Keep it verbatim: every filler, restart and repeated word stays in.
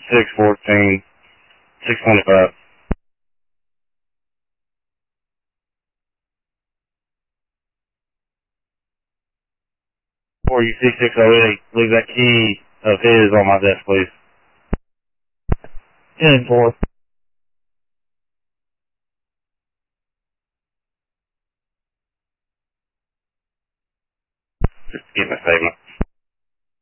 six fourteen, six twenty-five. four U C six oh eight, leave that key of his on my desk, please. ten four. Just to get my statement.